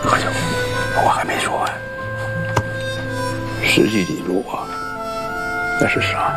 何九，我还没说完。10几里路啊，那是啥？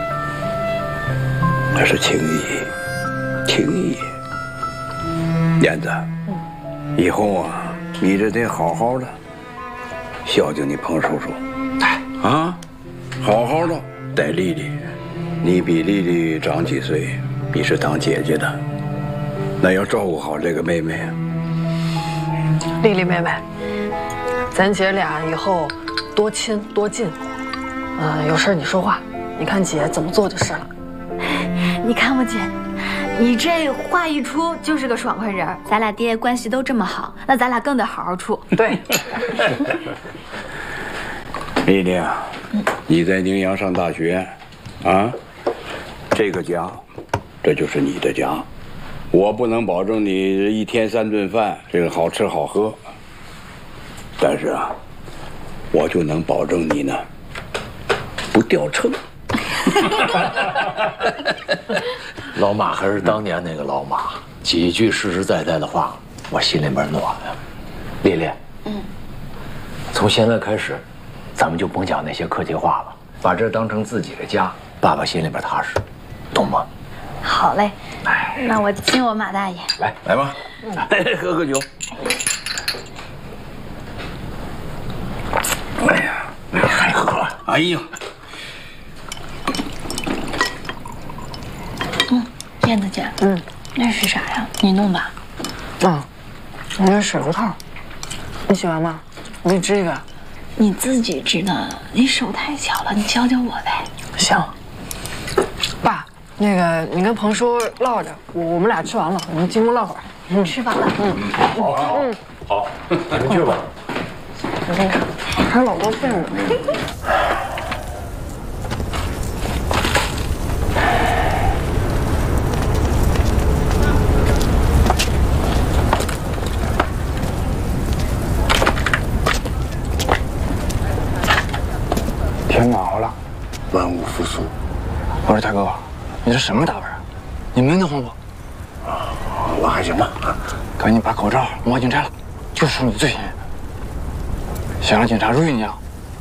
那是情谊，情谊。燕子，以后啊，你这得好好的孝敬你彭叔叔，啊，好好的带丽丽。你比丽丽长几岁，你是当姐姐的，那要照顾好这个妹妹啊。 丽丽妹妹，咱姐俩以后多亲多近。有事你说话，你看姐怎么做就是了。 你看我姐，你这话一出就是个爽快人儿。咱俩爹关系都这么好，那咱俩更得好好处。 对。 丽丽啊，你在宁阳上大学，啊，这个家，这就是你的家。我不能保证你1天3顿饭，这个好吃好喝，但是啊，我就能保证你呢，不掉秤。 老马还是当年那个老马，几句实实在在的话，我心里边暖呀。丽丽，从现在开始，咱们就甭讲那些客气话了，把这当成自己的家，爸爸心里边踏实，懂吗？ 好嘞，那我亲我马大爷。 来吧，喝个酒。哎呀，还喝？哎呀。 燕子姐，那是啥呀？你弄的？ 你这水胡套，你喜欢吗？我给你织一个。 你自己织的，你手太巧了，你教教我呗。 行。爸，那个你跟彭叔唠着，我们俩吃完了，我们进屋唠会儿。 吃饱了。 好，你们去吧。 你看看，还有老多骗子。 天毛了， 万物复苏。 我说大哥，你这什么打扮啊？你门得慌不？ 我还行吧。 赶紧把口罩、墨镜摘了，就数你最便宜的，想让警察ruin你啊！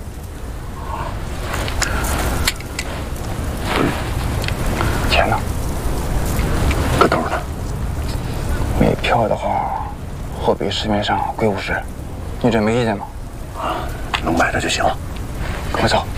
钱呢？ 搁兜呢。 没票的话，货比市面上贵50，你这没意见吗？ 能买着就行了。 跟我走。